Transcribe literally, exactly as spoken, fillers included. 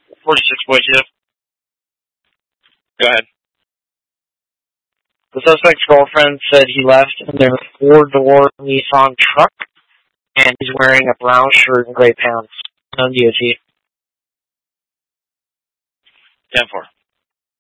forty-six point two. Go ahead. The suspect's girlfriend said he left in their four-door Nissan truck, and he's wearing a brown shirt and gray pants. On D O T. ten four.